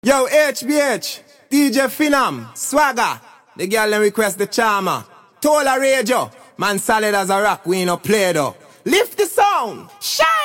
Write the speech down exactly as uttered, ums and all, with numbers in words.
Yo, H B H, D J Phenom, Swagger. The girl them request the charmer. Tola Radio, man solid as a rock, we no play though. Lift the sound, shout!